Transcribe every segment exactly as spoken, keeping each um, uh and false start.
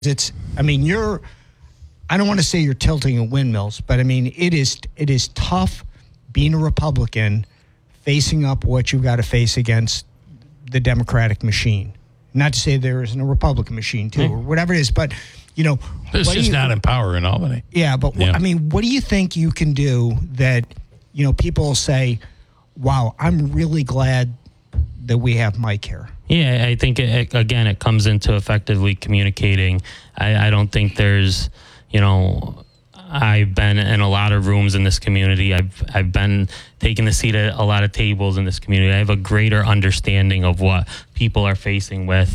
It's, I mean, you're, I don't want to say you're tilting in windmills, but I mean, it is, it is tough being a Republican, facing up what you've got to face against the Democratic machine. Not to say there isn't a Republican machine too, mm. or whatever it is, but you know, it's just you, not in power in Albany. Yeah, but yeah. I mean, what do you think you can do that, you know, people will say, wow, I'm really glad that we have Mike here? Yeah, I think, it, again, it comes into effectively communicating. I, I don't think there's, you know, I've been in a lot of rooms in this community. I've I've been taking a seat at a lot of tables in this community. I have a greater understanding of what people are facing with.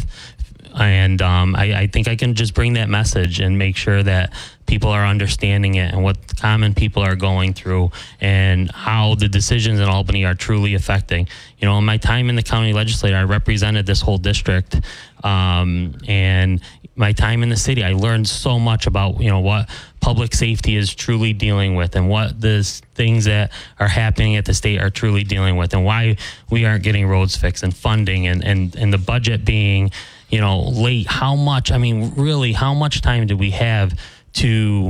And um, I, I think I can just bring that message and make sure that people are understanding it and what common people are going through and how the decisions in Albany are truly affecting. You know, in my time in the county legislature, I represented this whole district. Um, and my time in the city, I learned so much about, you know, what public safety is truly dealing with and what the things that are happening at the state are truly dealing with and why we aren't getting roads fixed and funding and, and, and the budget being, you know, late. How much, I mean, really, how much time do we have to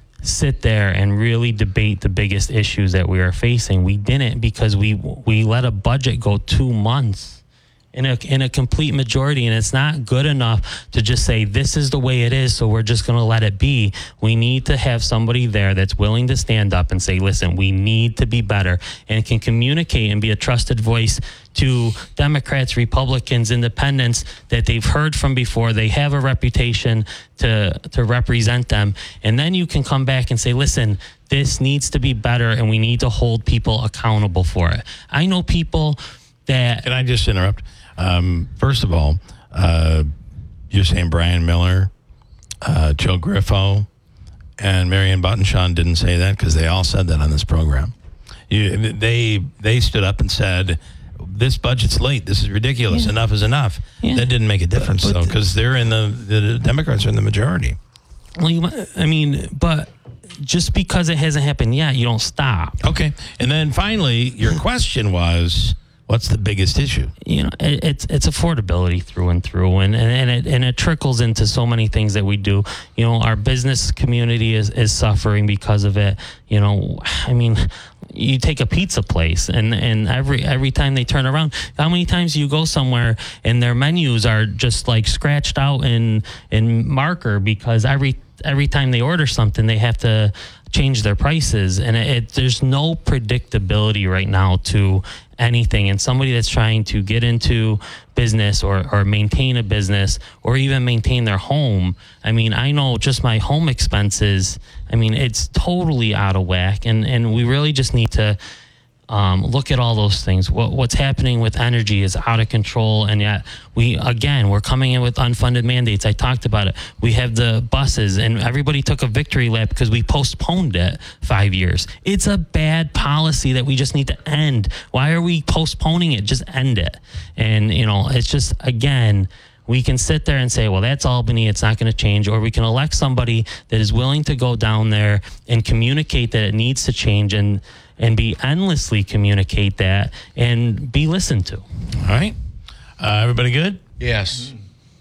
sit there and really debate the biggest issues that we are facing? We didn't, because we we let a budget go two months in a in a complete majority, and it's not good enough to just say this is the way it is, so we're just going to let it be. We need to have somebody there that's willing to stand up and say, listen, we need to be better, and can communicate and be a trusted voice to Democrats, Republicans, independents that they've heard from before. They have a reputation to to represent them. And then you can come back and say, listen, this needs to be better and we need to hold people accountable for it. I know people that... Can I just interrupt? Um, first of all, uh, you're saying Brian Miller, uh, Joe Griffo, and Marion Buttonshaw didn't say that, because they all said that on this program. You, they they stood up and said, this budget's late. This is ridiculous. Yeah. Enough is enough. Yeah. That didn't make a difference, but, but though, because they're in the, the Democrats are in the majority. Well, you, I mean, but just because it hasn't happened yet, you don't stop. Okay. And then finally, your question was, what's the biggest issue? You know, it, it's it's affordability through and through, and, and, and, it, and it trickles into so many things that we do. You know, our business community is, is suffering because of it. You know, I mean, you take a pizza place, and, and every every time they turn around, how many times do you go somewhere and their menus are just like scratched out in in marker, because every every time they order something, they have to change their prices, and it, it, there's no predictability right now to anything. And somebody that's trying to get into business or, or maintain a business or even maintain their home, I mean, I know just my home expenses, I mean, it's totally out of whack, and, and we really just need to Um, look at all those things. What, what's happening with energy is out of control, and yet we, again, we're coming in with unfunded mandates. I talked about it. We have the buses, and everybody took a victory lap because we postponed it five years. It's a bad policy that we just need to end. Why are we postponing it? Just end it. And, you know, it's just, again, we can sit there and say, well, that's Albany, it's not going to change. Or we can elect somebody that is willing to go down there and communicate that it needs to change, and and be endlessly communicate that and be listened to. All right. Uh, everybody good? Yes.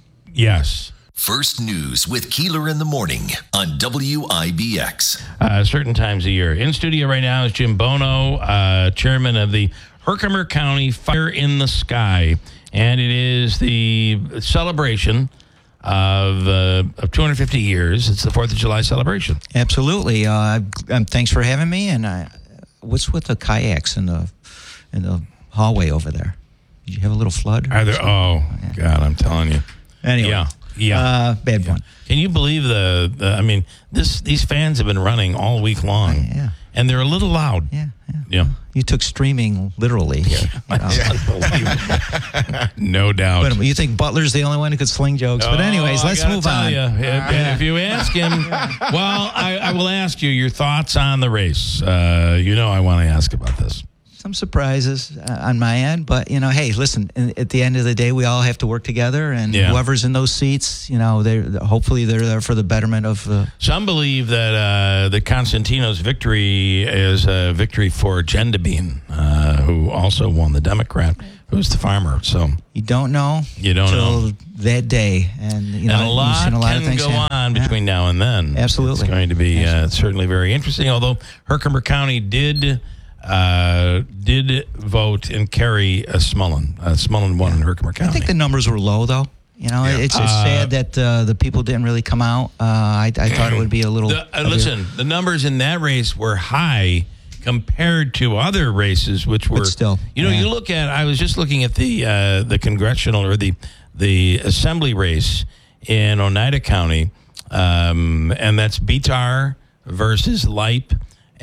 Yes. First News with Keeler in the Morning on W I B X. Uh, certain times of year. In studio right now is Jim Bono, uh, chairman of the Herkimer County Fire in the Sky. And it is the celebration of uh, of two hundred fifty years. It's the fourth of July celebration. Absolutely. Uh, um, thanks for having me. And I, what's with the kayaks in the in the hallway over there? Did you have a little flood? Are there? Oh, God, I'm telling you. Anyway. Yeah. Yeah. Uh, bad yeah. one. Can you believe the, the, I mean, this these fans have been running all week long. Oh, yeah. And they're a little loud. Yeah. Yeah. Yeah. You took streaming literally here. You know? Unbelievable. No doubt. But you think Butler's the only one who could sling jokes. Oh, but anyways, let's move on. You, if, uh, if you ask him, well, I, I will ask you your thoughts on the race. Uh, you know I want to ask about this. Some surprises uh, on my end, but, you know, hey, listen, at the end of the day, we all have to work together, and yeah. whoever's in those seats, you know, they hopefully they're there for the betterment of the... Some believe that uh, the Constantino's victory is a victory for Gendabine, uh, who also won, the Democrat, who's the farmer. So you don't know. You don't till know that day, and you know, and a lot, you've seen a lot can of things go happen. on Yeah. between now and then. Absolutely. It's going to be uh, certainly very interesting. Although Herkimer County did uh, did vote and carry uh, Smullen. Uh, Smullen won in Herkimer County. I think the numbers were low, though. You know, Yeah. it's, it's Uh, sad that uh, the people didn't really come out. Uh, I, I thought it would be a little. The, uh, listen, the numbers in that race were high compared to other races, which were But still, You know, yeah. you look at. I was just looking at the uh, the congressional or the the assembly race in Oneida County, um, and that's Betar versus Lipe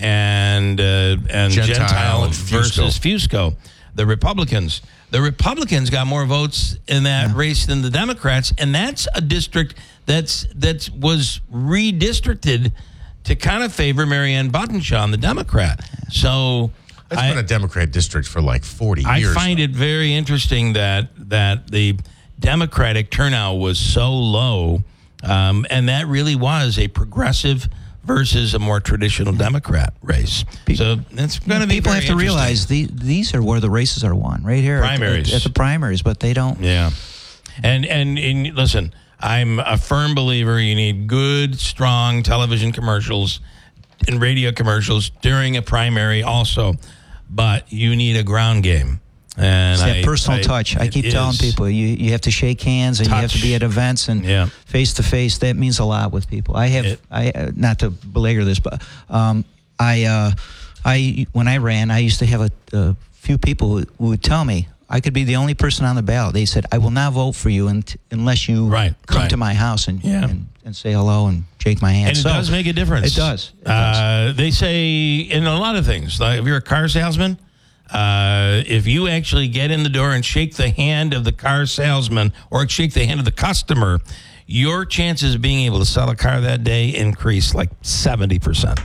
and uh, and Gentile Gentile, and Fusco. versus Fusco. The Republicans. The Republicans got more votes in that race than the Democrats, and that's a district that's that was redistricted to kind of favor Marianne Buttonshaw, the Democrat. So That's I, been a Democrat district for like forty I years. find it very interesting that that the Democratic turnout was so low, um, and that really was a progressive versus a more traditional Democrat race. So it's going to be People very have to interesting. realize the, these are where the races are won, right here at- Primaries. at, at the primaries, but they don't. Yeah. And, and and listen, I'm a firm believer you need good, strong television commercials and radio commercials during a primary also, but you need a ground game. And It's that I- personal I- touch. I it keep telling is. people you, you have to shake hands and you have to Touch. be at events and Yeah. face to face. That means a lot with people. I have It- I uh, not to belabor this, but um, I uh, I when I ran, I used to have a, a few people who would tell me I could be the only person on the ballot. They said, "I will not vote for you unt- unless you Right, come right. to my house and, Yeah. and and say hello and shake my hand." And it So, does make a difference. It does. It does. Uh, they say in a lot of things, like if you're a car salesman, uh, if you actually get in the door and shake the hand of the car salesman or shake the hand of the customer, your chances of being able to sell a car that day increase like seventy percent.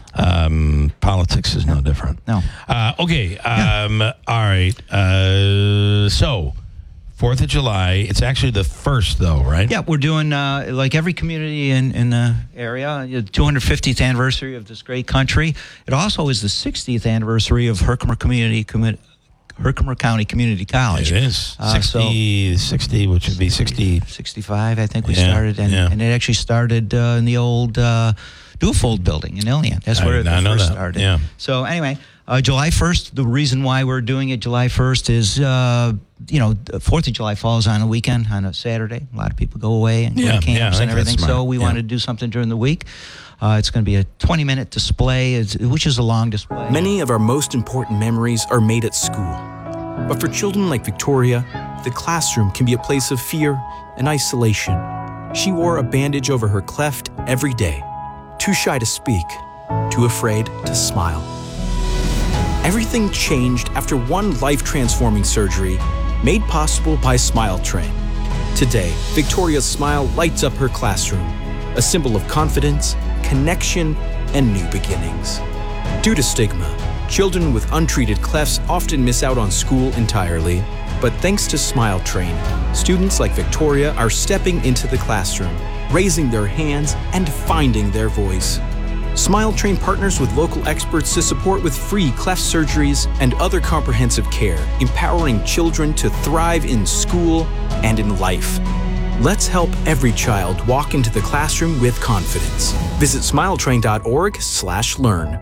Um, politics is no different. No. Uh, okay. Um, All right. Uh, so, fourth of July, it's actually the first, though, right? Yeah, we're doing uh, like every community in, in the area, the two hundred fiftieth anniversary of this great country. It also is the sixtieth anniversary of Herkimer Community Commi- Herkimer County Community College. It is. Uh, sixty, sixty, which would be sixty. sixty-five, I think we Yeah, started, and, yeah. and it actually started uh, in the old uh, Dufold building in Ilion. That's I where did it not know first that. started. Yeah. So anyway, uh, July first, the reason why we're doing it July first is, uh, you know, the fourth of July falls on a weekend, on a Saturday. A lot of people go away and Yeah, go to yeah, I camps think and everything. that's So smart. we Yeah. wanted to do something during the week. Uh, it's going to be a twenty-minute display, it's- which is a long display. Many of our most important memories are made at school. But for children like Victoria, the classroom can be a place of fear and isolation. She wore a bandage over her cleft every day, too shy to speak, too afraid to smile. Everything changed after one life-transforming surgery made possible by Smile Train. Today, Victoria's smile lights up her classroom, a symbol of confidence, connection, and new beginnings. Due to stigma, children with untreated clefts often miss out on school entirely. But thanks to Smile Train, students like Victoria are stepping into the classroom, raising their hands, and finding their voice. Smile Train partners with local experts to support with free cleft surgeries and other comprehensive care, empowering children to thrive in school and in life. Let's help every child walk into the classroom with confidence. Visit smiletrain.org slash learn.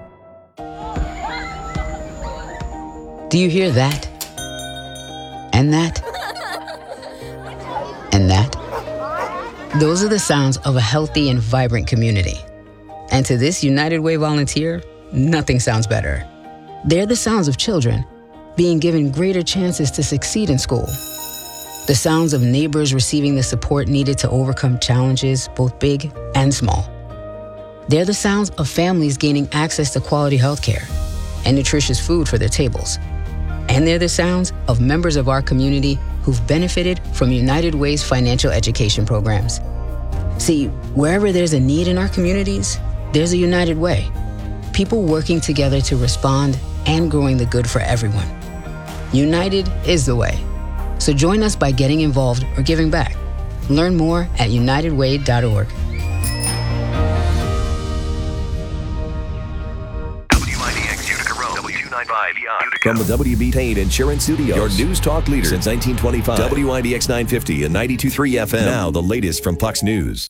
Do you hear that? And that? And that? Those are the sounds of a healthy and vibrant community. And to this United Way volunteer, nothing sounds better. They're the sounds of children being given greater chances to succeed in school. The sounds of neighbors receiving the support needed to overcome challenges, both big and small. They're the sounds of families gaining access to quality healthcare and nutritious food for their tables. And they're the sounds of members of our community who've benefited from United Way's financial education programs. See, wherever there's a need in our communities, there's a United Way. People working together to respond and growing the good for everyone. United is the way. So join us by getting involved or giving back. Learn more at united way dot org. W I D X Utica Road, W two nine From the W B Payne Insurance Studios, your news talk leader since nineteen twenty-five. W I B X nine fifty and ninety-two point three F M. Now the latest from Fox News.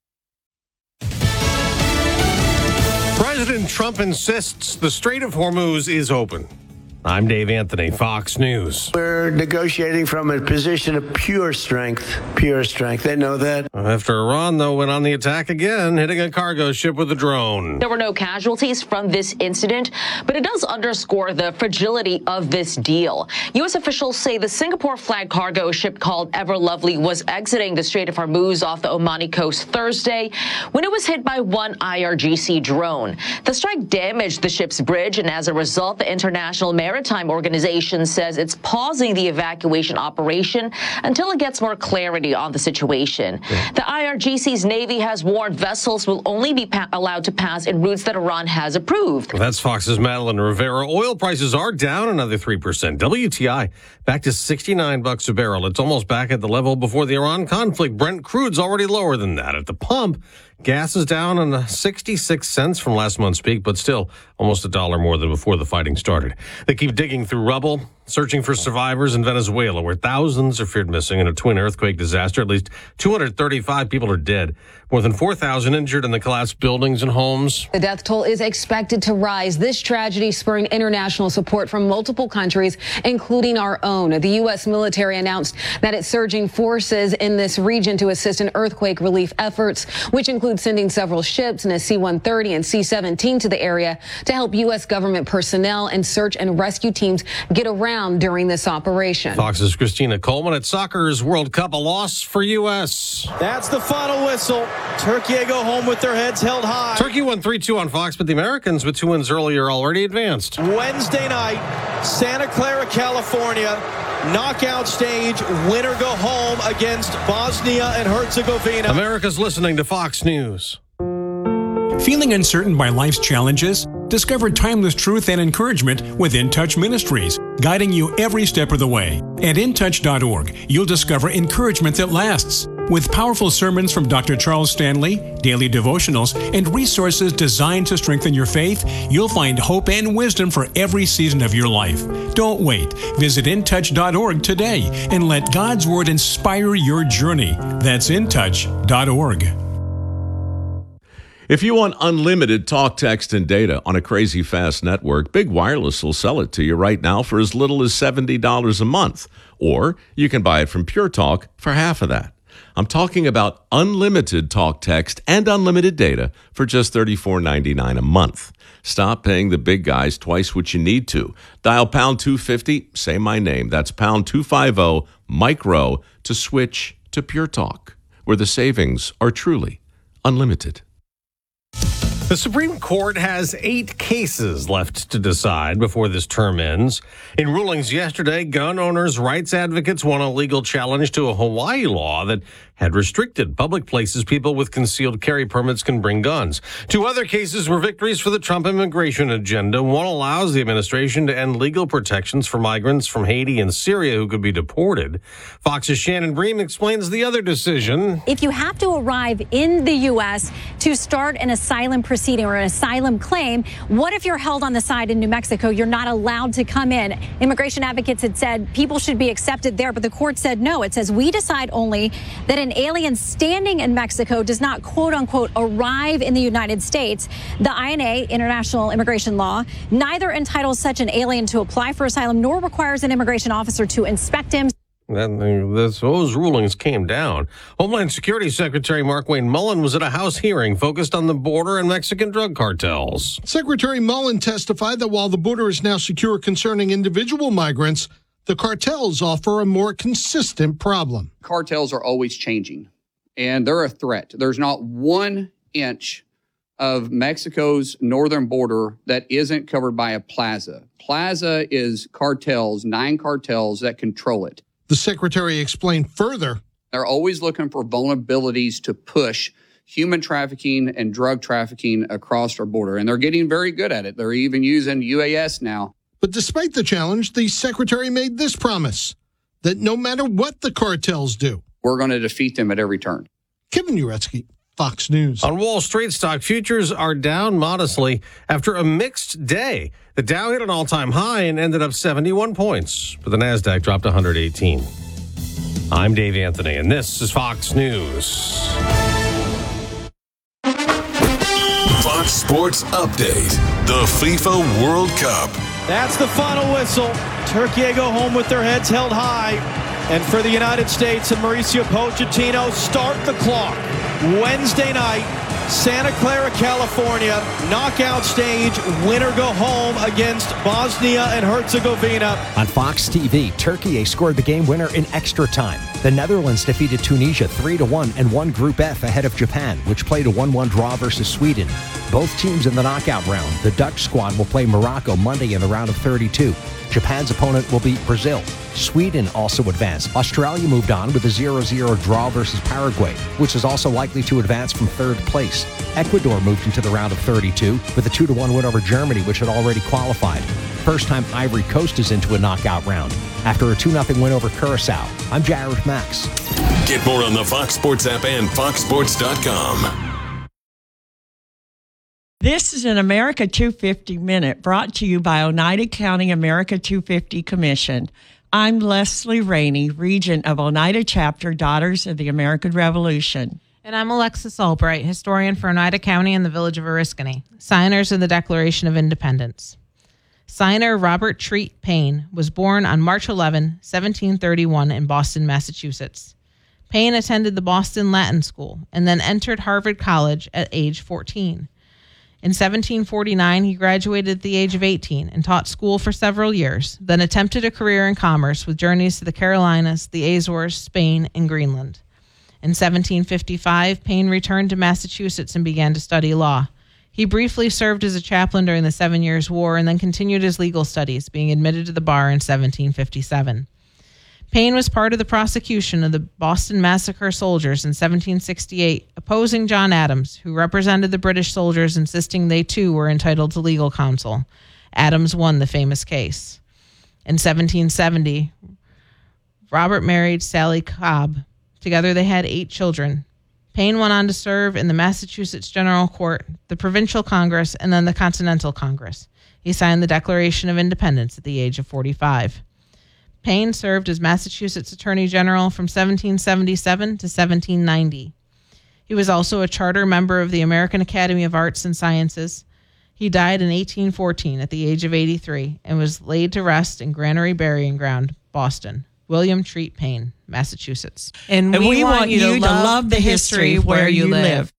President Trump insists the Strait of Hormuz is open. I'm Dave Anthony, Fox News. We're negotiating from a position of pure strength, pure strength. They know that. After Iran, though, went on the attack again, hitting a cargo ship with a drone. There were no casualties from this incident, but it does underscore the fragility of this deal. U S officials say the Singapore-flagged cargo ship called Ever Lovely was exiting the Strait of Hormuz off the Omani coast Thursday when it was hit by one I R G C drone. The strike damaged the ship's bridge, and as a result, the International Maritime Organization says it's pausing the evacuation operation until it gets more clarity on the situation. Yeah. The I R G C's Navy has warned vessels will only be pa- allowed to pass in routes that Iran has approved. That's Fox's Madeline Rivera. Oil prices are down another three percent. W T I back to sixty-nine bucks a barrel. It's almost back at the level before the Iran conflict. Brent crude's already lower than that. At the pump, gas is down on sixty-six cents from last month's peak, but still almost a dollar more than before the fighting started. They keep digging through rubble, searching for survivors in Venezuela, where thousands are feared missing in a twin earthquake disaster. At least two hundred thirty-five people are dead. More than four thousand injured in the collapsed buildings and homes. The death toll is expected to rise. This tragedy spurring international support from multiple countries, including our own. The U S military announced that it's surging forces in this region to assist in earthquake relief efforts, which include sending several ships and a C one thirty and C seventeen to the area to help U S government personnel and search and rescue teams get around during this operation. Fox's Christina Coleman. At soccer's World Cup, a loss for U S. That's the final whistle. Turkey go home with their heads held high. Turkey won three two on Fox, but the Americans with two wins earlier already advanced. Wednesday night, Santa Clara, California, knockout stage, winner go home against Bosnia and Herzegovina. America's listening to Fox News. Feeling uncertain by life's challenges? Discover timeless truth and encouragement with In Touch Ministries, guiding you every step of the way. At in touch dot org, you'll discover encouragement that lasts. With powerful sermons from Doctor Charles Stanley, daily devotionals, and resources designed to strengthen your faith, you'll find hope and wisdom for every season of your life. Don't wait. Visit in touch dot org today and let God's Word inspire your journey. That's in touch dot org. If you want unlimited talk, text, and data on a crazy fast network, Big Wireless will sell it to you right now for as little as seventy dollars a month. Or you can buy it from Pure Talk for half of that. I'm talking about unlimited talk, text, and unlimited data for just thirty-four ninety-nine a month. Stop paying the big guys twice what you need to. Dial pound two fifty, say my name. That's pound two fifty, micro, to switch to Pure Talk, where the savings are truly unlimited. The Supreme Court has eight cases left to decide before this term ends. In rulings yesterday, gun owners' rights advocates won a legal challenge to a Hawaii law that had restricted public places people with concealed carry permits can bring guns. Two other cases were victories for the Trump immigration agenda. One allows the administration to end legal protections for migrants from Haiti and Syria who could be deported. Fox's Shannon Bream explains the other decision. If you have to arrive in the U S to start an asylum proceeding or an asylum claim, what if you're held on the side in New Mexico? You're not allowed to come in. Immigration advocates had said people should be accepted there, but the court said no. It says we decide only that an alien standing in Mexico does not, quote unquote, arrive in the United States. The I N A, International Immigration Law, neither entitles such an alien to apply for asylum nor requires an immigration officer to inspect him. Then those rulings came down. Homeland Security Secretary Markwayne Mullin was at a House hearing focused on the border and Mexican drug cartels. Secretary Mullin testified that while the border is now secure concerning individual migrants, the cartels offer a more consistent problem. Cartels are always changing, and they're a threat. There's not one inch of Mexico's northern border that isn't covered by a plaza. Plaza is cartels, nine cartels that control it. The secretary explained further. They're always looking for vulnerabilities to push human trafficking and drug trafficking across our border, and they're getting very good at it. They're even using U A S now. But despite the challenge, the secretary made this promise, that no matter what the cartels do, we're going to defeat them at every turn. Kevin Uretsky, Fox News. On Wall Street, stock futures are down modestly after a mixed day. The Dow hit an all-time high and ended up seventy-one points, but the Nasdaq dropped one hundred eighteen. I'm Dave Anthony, and this is Fox News. Fox Sports Update. The FIFA World Cup. That's the final whistle. Turkey go home with their heads held high. And for the United States and Mauricio Pochettino, start the clock. Wednesday night, Santa Clara, California, knockout stage, winner go home against Bosnia and Herzegovina. On Fox T V, Turkey scored the game winner in extra time. The Netherlands defeated Tunisia three to one and won Group F ahead of Japan, which played a one one draw versus Sweden. Both teams in the knockout round. The Dutch squad will play Morocco Monday in the round of thirty-two. Japan's opponent will beat Brazil. Sweden also advanced. Australia moved on with a zero zero draw versus Paraguay, which is also likely to advance from third place. Ecuador moved into the round of thirty-two with a two to one win over Germany, which had already qualified. First time Ivory Coast is into a knockout round after a two nothing win over Curacao. I'm Jared Max. Get more on the Fox Sports app and fox sports dot com. This is an America two fifty Minute brought to you by Oneida County America two fifty Commission. I'm Leslie Rainey, Regent of Oneida Chapter Daughters of the American Revolution. And I'm Alexis Albright, historian for Oneida County and the Village of Oriskany, signers of the Declaration of Independence. Signer Robert Treat Payne was born on March eleventh, seventeen thirty-one in Boston, Massachusetts. Payne attended the Boston Latin School and then entered Harvard College at age fourteen. In seventeen forty-nine, he graduated at the age of eighteen and taught school for several years, then attempted a career in commerce with journeys to the Carolinas, the Azores, Spain, and Greenland. In seventeen fifty-five, Payne returned to Massachusetts and began to study law. He briefly served as a chaplain during the Seven Years' War and then continued his legal studies, being admitted to the bar in seventeen fifty-seven. Payne was part of the prosecution of the Boston Massacre soldiers in seventeen sixty-eight, opposing John Adams, who represented the British soldiers, insisting they too were entitled to legal counsel. Adams won the famous case. In seventeen seventy, Robert married Sally Cobb. Together they had eight children. Payne went on to serve in the Massachusetts General Court, the Provincial Congress, and then the Continental Congress. He signed the Declaration of Independence at the age of forty-five. Payne served as Massachusetts Attorney General from seventeen seventy-seven to seventeen ninety. He was also a charter member of the American Academy of Arts and Sciences. He died in eighteen fourteen at the age of eighty-three and was laid to rest in Granary Burying Ground, Boston. William Treat Payne, Massachusetts. And, and we, we want, want you to love, love the history where you live.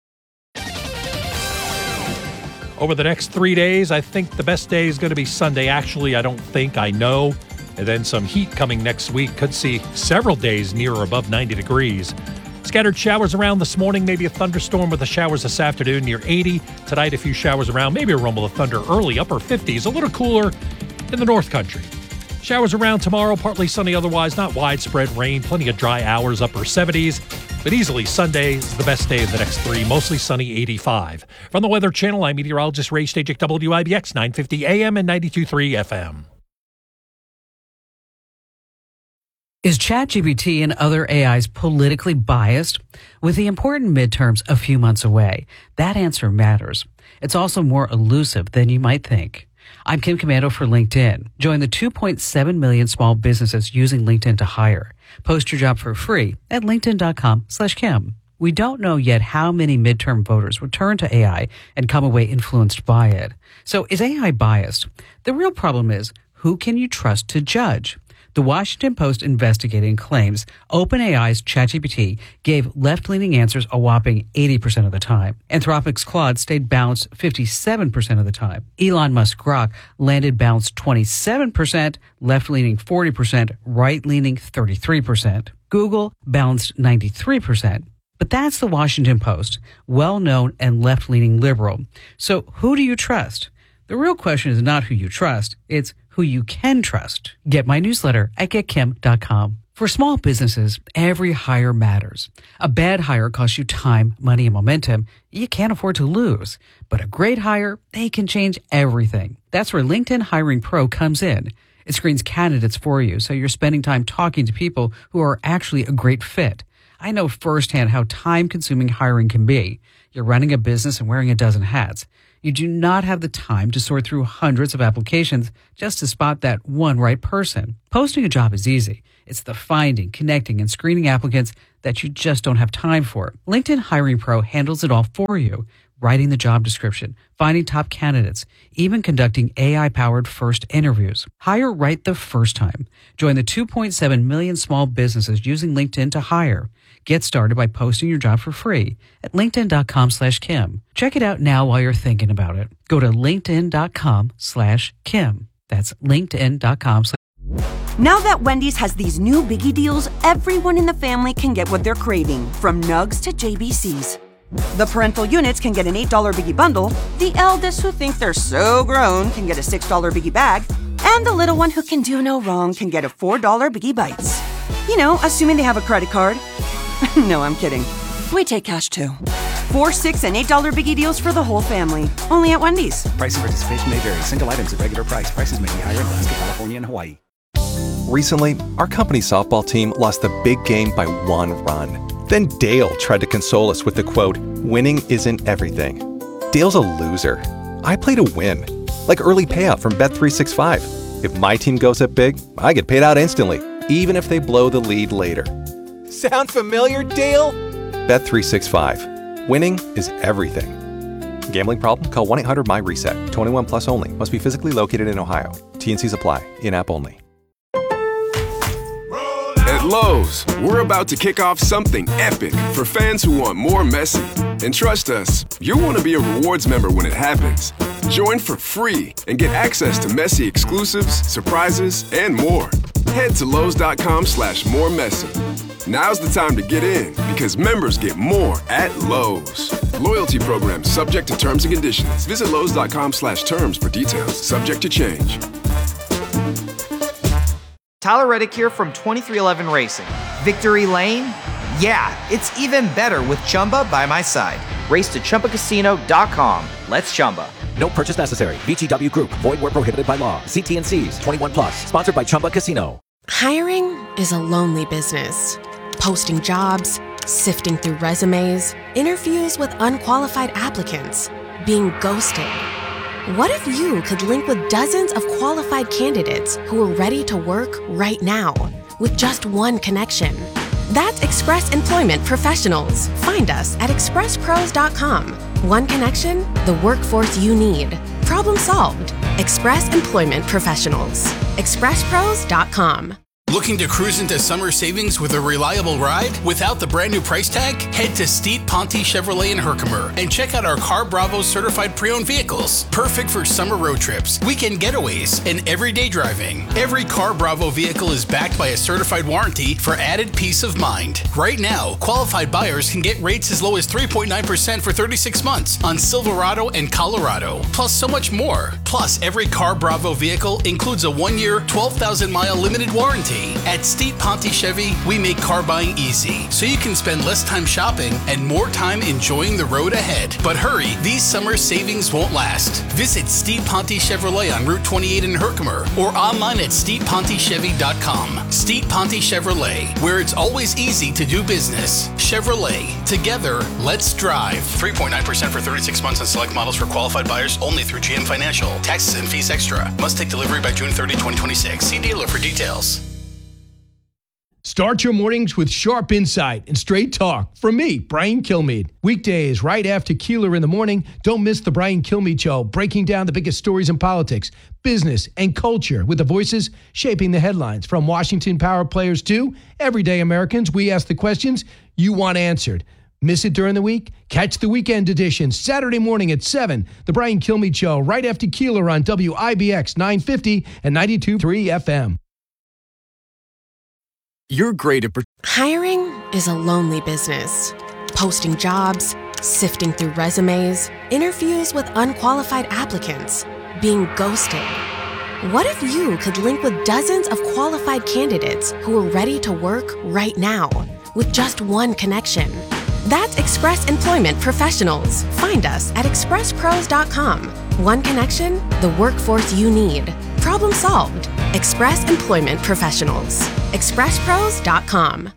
Over the next three days, I think the best day is going to be Sunday. Actually, I don't think, I know. And then some heat coming next week. Could see several days near or above ninety degrees. Scattered showers around this morning, maybe a thunderstorm with the showers this afternoon near eighty. Tonight, a few showers around, maybe a rumble of thunder early, upper fifties, a little cooler in the North Country. Showers around tomorrow, partly sunny otherwise, not widespread rain, plenty of dry hours, upper seventies. But easily Sunday is the best day of the next three, mostly sunny, eighty-five. From the Weather Channel, I'm meteorologist Ray Stajic, W I B X nine fifty A M and ninety-two point three F M. Is ChatGPT and other A Is politically biased? With the important midterms a few months away, that answer matters. It's also more elusive than you might think. I'm Kim Commando for LinkedIn. Join the two point seven million small businesses using LinkedIn to hire. Post your job for free at linkedin.com slash Kim. We don't know yet how many midterm voters would turn to A I and come away influenced by it. So is A I biased? The real problem is, who can you trust to judge? The Washington Post investigating claims OpenAI's ChatGPT gave left-leaning answers a whopping eighty percent of the time. Anthropic's Claude stayed balanced fifty-seven percent of the time. Elon Musk Grok landed balanced twenty-seven percent, left-leaning forty percent, right-leaning thirty-three percent. Google balanced ninety-three percent. But that's the Washington Post, well-known and left-leaning liberal. So who do you trust? The real question is not who you trust, it's who you can trust. Get my newsletter at get kim dot com. For small businesses, every hire matters. A bad hire costs you time, money, and momentum you can't afford to lose. But a great hire, they can change everything. That's where LinkedIn Hiring Pro comes in. It screens candidates for you, so you're spending time talking to people who are actually a great fit. I know firsthand how time-consuming hiring can be. You're running a business and wearing a dozen hats. You do not have the time to sort through hundreds of applications just to spot that one right person. Posting a job is easy. It's the finding, connecting, and screening applicants that you just don't have time for. LinkedIn Hiring Pro handles it all for you. Writing the job description, finding top candidates, even conducting A I-powered first interviews. Hire right the first time. Join the two point seven million small businesses using LinkedIn to hire. Get started by posting your job for free at linkedin.com slash Kim. Check it out now while you're thinking about it. Go to linkedin.com slash Kim. That's linkedin.com slash Now that Wendy's has these new biggie deals, everyone in the family can get what they're craving, from nugs to J B Cs. The parental units can get an eight dollar biggie bundle, the eldest who think they're so grown can get a six dollar biggie bag, and the little one who can do no wrong can get a four dollar biggie bites. You know, assuming they have a credit card. No, I'm kidding. We take cash too. Four, six, and eight dollar biggie deals for the whole family. Only at Wendy's. Price and participation may vary. Single items at regular price. Prices may be higher in Alaska, California, and Hawaii. Recently, our company softball team lost the big game by one run. Then Dale tried to console us with the quote, "Winning isn't everything." Dale's a loser. I play to win. Like early payout from Bet three sixty-five. If my team goes up big, I get paid out instantly, even if they blow the lead later. Sound familiar, Dale? Bet three sixty-five. Winning is everything. Gambling problem? Call one eight hundred M Y reset. twenty-one plus only. Must be physically located in Ohio. T N Cs apply. In-app only. At Lowe's, we're about to kick off something epic for fans who want more Messi. And trust us, you'll want to be a rewards member when it happens. Join for free and get access to Messi exclusives, surprises, and more. Head to Lowe's.com slash more Messi. Now's the time to get in because members get more at Lowe's. Loyalty program subject to terms and conditions. Visit Lowe's.com slash terms for details. Subject to change. Tyler Reddick here from twenty-three eleven Racing. Victory Lane? Yeah, it's even better with Chumba by my side. Race to Chumba Casino dot com. Let's Chumba. No purchase necessary. V G W Group. Void where prohibited by law. See T N Cs. twenty-one plus. Sponsored by Chumba Casino. Hiring is a lonely business. Posting jobs, sifting through resumes, interviews with unqualified applicants, being ghosted. What if you could link with dozens of qualified candidates who are ready to work right now with just one connection? That's Express Employment Professionals. Find us at express pros dot com. One connection, the workforce you need. Problem solved. Express Employment Professionals. express pros dot com. Looking to cruise into summer savings with a reliable ride without the brand new price tag? Head to Steep Ponte Chevrolet in Herkimer and check out our Car Bravo certified pre-owned vehicles. Perfect for summer road trips, weekend getaways, and everyday driving. Every Car Bravo vehicle is backed by a certified warranty for added peace of mind. Right now, qualified buyers can get rates as low as three point nine percent for thirty-six months on Silverado and Colorado, plus so much more. Plus, every Car Bravo vehicle includes a one-year, twelve thousand mile limited warranty. At Steep Ponte Chevy, we make car buying easy, so you can spend less time shopping and more time enjoying the road ahead. But hurry, these summer savings won't last. Visit Steep Ponte Chevrolet on Route twenty-eight in Herkimer or online at steep ponte chevy dot com. Steep Ponte Chevrolet, where it's always easy to do business. Chevrolet, together, let's drive. three point nine percent for thirty-six months on select models for qualified buyers only through G M Financial. Taxes and fees extra. Must take delivery by June thirtieth, twenty twenty-six. See dealer for details. Start your mornings with sharp insight and straight talk from me, Brian Kilmeade. Weekdays right after Keeler in the morning. Don't miss the Brian Kilmeade Show, breaking down the biggest stories in politics, business, and culture with the voices shaping the headlines. From Washington power players to everyday Americans, we ask the questions you want answered. Miss it during the week? Catch the weekend edition Saturday morning at seven. The Brian Kilmeade Show right after Keeler on W I B X nine fifty and ninety-two point three F M. You're great at... Hiring is a lonely business. Posting jobs, sifting through resumes, interviews with unqualified applicants, being ghosted. What if you could link with dozens of qualified candidates who are ready to work right now with just one connection? That's Express Employment Professionals. Find us at express pros dot com. One connection, the workforce you need. Problem solved. Express Employment Professionals. express pros dot com.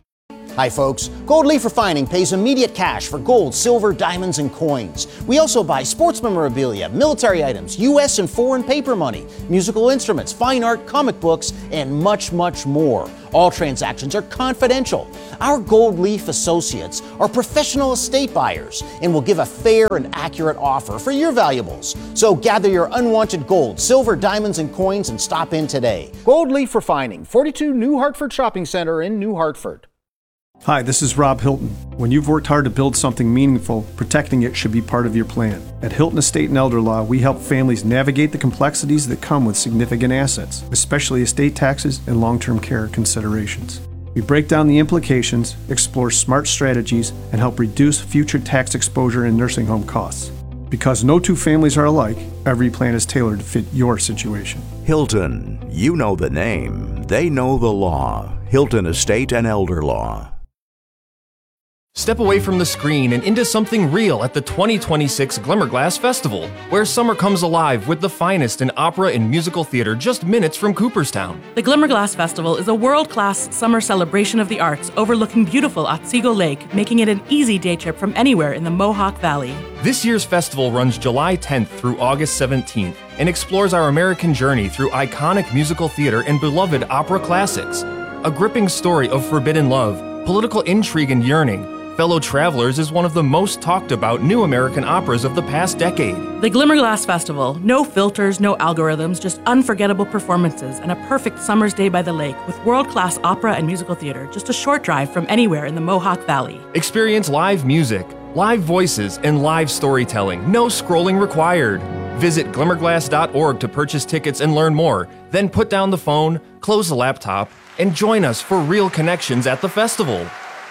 Hi folks, Gold Leaf Refining pays immediate cash for gold, silver, diamonds, and coins. We also buy sports memorabilia, military items, U S and foreign paper money, musical instruments, fine art, comic books, and much, much more. All transactions are confidential. Our Gold Leaf associates are professional estate buyers and will give a fair and accurate offer for your valuables. So gather your unwanted gold, silver, diamonds, and coins and stop in today. Gold Leaf Refining, forty-two New Hartford Shopping Center in New Hartford. Hi, this is Rob Hilton. When you've worked hard to build something meaningful, protecting it should be part of your plan. At Hilton Estate and Elder Law, we help families navigate the complexities that come with significant assets, especially estate taxes and long-term care considerations. We break down the implications, explore smart strategies, and help reduce future tax exposure and nursing home costs. Because no two families are alike, every plan is tailored to fit your situation. Hilton, you know the name, they know the law. Hilton Estate and Elder Law. Step away from the screen and into something real at the twenty twenty-six Glimmerglass Festival, where summer comes alive with the finest in opera and musical theater just minutes from Cooperstown. The Glimmerglass Festival is a world-class summer celebration of the arts overlooking beautiful Otsego Lake, making it an easy day trip from anywhere in the Mohawk Valley. This year's festival runs July tenth through August seventeenth and explores our American journey through iconic musical theater and beloved opera classics. A gripping story of forbidden love, political intrigue and yearning, Fellow Travelers is one of the most talked about new American operas of the past decade. The Glimmerglass Festival. No filters, no algorithms, just unforgettable performances and a perfect summer's day by the lake with world-class opera and musical theater just a short drive from anywhere in the Mohawk Valley. Experience live music, live voices, and live storytelling. No scrolling required. Visit glimmerglass dot org to purchase tickets and learn more. Then put down the phone, close the laptop, and join us for real connections at the festival.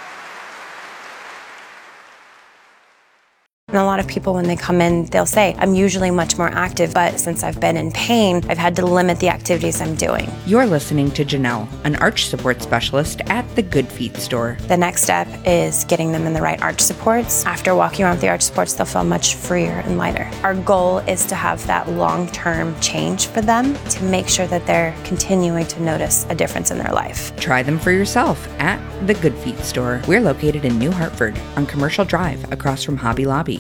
And a lot of people, when they come in, they'll say, I'm usually much more active, but since I've been in pain, I've had to limit the activities I'm doing. You're listening to Janelle, an arch support specialist at the Good Feet store. The next step is getting them in the right arch supports. After walking around with the arch supports, they'll feel much freer and lighter. Our goal is to have that long-term change for them to make sure that they're continuing to notice a difference in their life. Try them for yourself at the Good Feet store. We're located in New Hartford on Commercial Drive across from Hobby Lobby.